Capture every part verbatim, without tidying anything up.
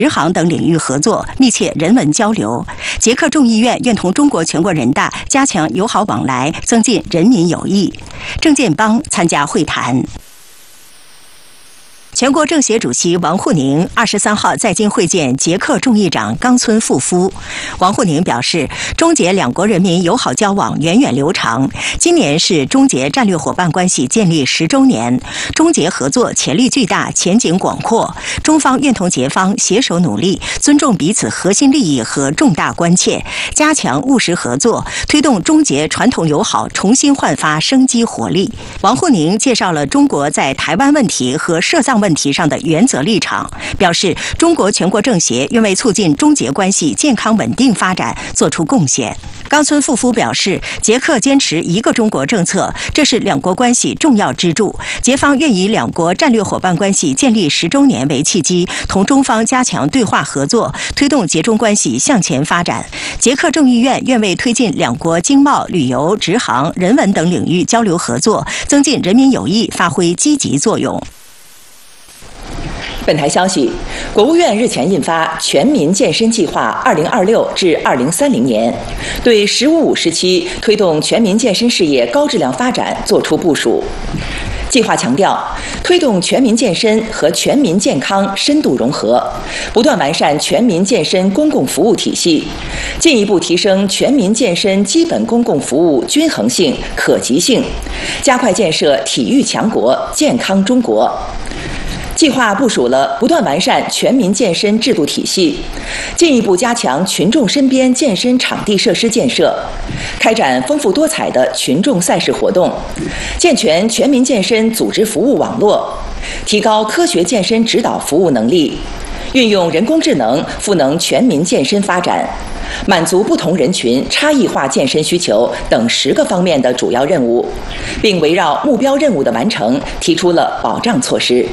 直航等领域合作，密切人文交流。捷克众议院愿同中国全国人大加强友好往来，增进人民友谊。郑建邦参加会谈。全国政协主席王沪宁二十三号在京会见捷克众议长冈村富夫。王沪宁表示，中捷两国人民友好交往源远流长，今年是中捷战略伙伴关系建立十周年，中捷合作潜力巨大，前景广阔。中方愿同捷方携手努力，尊重彼此核心利益和重大关切，加强务实合作，推动中捷传统友好重新焕发生机活力。王沪宁介绍了中国在台湾问题和涉藏问题上的原则立场，表示中国全国政协愿为促进中捷关系健康稳定发展做出贡献。冈村富夫表示，捷克坚持一个中国政策，这是两国关系重要支柱。捷方愿以两国战略伙伴关系建立十周年为契机，同中方加强对话合作，推动捷中关系向前发展。捷克众议院愿为推进两国经贸、旅游、直航、人文等领域交流合作，增进人民友谊发挥积极作用。 本台消息，国务院日前印发《全民健身计划（二零二六至二零三零年）》，对“十五五”时期推动全民健身事业高质量发展作出部署。计划强调，推动全民健身和全民健康深度融合，不断完善全民健身公共服务体系，进一步提升全民健身基本公共服务均衡性、可及性，加快建设体育强国、健康中国。计划部署了不断完善全民健身制度体系，进一步加强群众身边健身场地设施建设，开展丰富多彩的群众赛事活动，健全全民健身组织服务网络，提高科学健身指导服务能力，运用人工智能赋能全民健身发展，满足不同人群差异化健身需求等十个方面的主要任务，并围绕目标任务的完成提出了保障措施。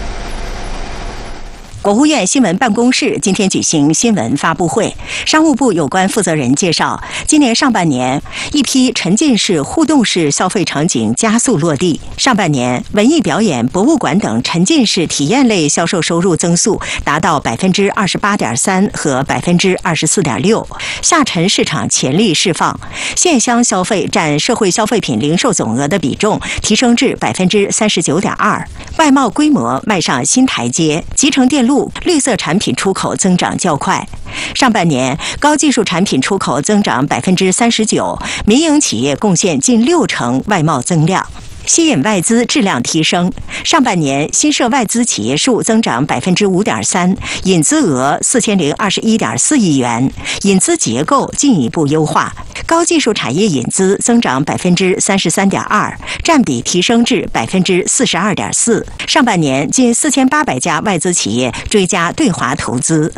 国务院新闻办公室今天举行新闻发布会，商务部有关负责人介绍，今年上半年一批沉浸式、互动式消费场景加速落地。上半年，文艺表演、博物馆等沉浸式体验类销售收入增速达到百分之二十八点三和百分之二十四点六，下沉市场潜力释放，线乡消费占社会消费品零售总额的比重提升至百分之三十九点二，外贸规模迈上新台阶，集成电路、绿色产品出口增长较快。上半年，高技术产品出口增长百分之三十九，民营企业贡献近六成外贸增量。吸引外资质量提升，上半年新设外资企业数增长百分之五点三，引资额四千零二十一点四亿元，引资结构进一步优化，高技术产业引资增长百分之三十三点二，占比提升至百分之四十二点四。上半年近四千八百家外资企业追加对华投资。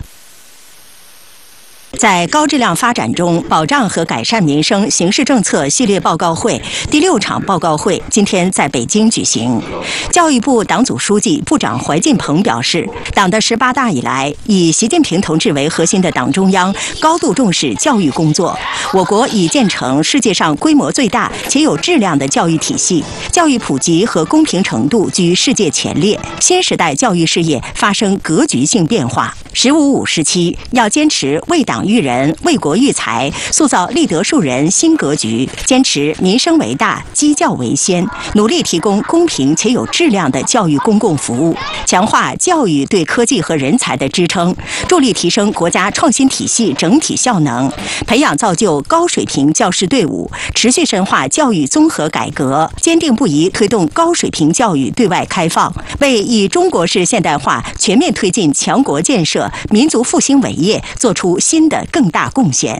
在高质量发展中保障和改善民生形势政策系列报告会第六场报告会今天在北京举行。教育部党组书记、部长怀进鹏表示，党的十八大以来，以习近平同志为核心的党中央高度重视教育工作。我国已建成世界上规模最大且有质量的教育体系，教育普及和公平程度居世界前列。新时代教育事业发生格局性变化。十五五时期，要坚持为党育人、为国育才，塑造立德树人新格局，坚持民生为大、基教为先，努力提供公平且有质量的教育公共服务，强化教育对科技和人才的支撑，助力提升国家创新体系整体效能，培养造就高水平教师队伍，持续深化教育综合改革，坚定不移推动高水平教育对外开放，为以中国式现代化全面推进强国建设、民族复兴伟业做出新的更大贡献。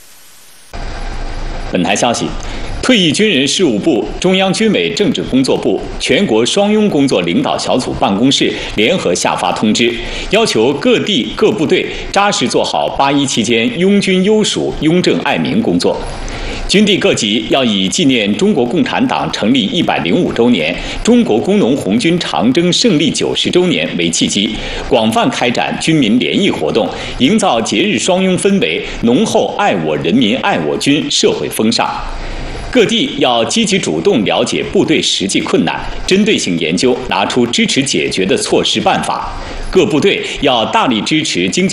本台消息，退役军人事务部、中央军委政治工作部、全国双拥工作领导小组办公室联合下发通知，要求各地各部队扎实做好八一期间拥军优属、拥政爱民工作。军地各级要以纪念中国共产党成立一百零五周年、中国工农红军长征胜利九十周年为契机，广泛开展军民联谊活动，营造节日双拥氛围，浓厚爱我人民、爱我军社会风尚。 各地要积极主动了解部队实际困难，针对性研究，拿出支持解决的措施办法。各部队要大力支持经济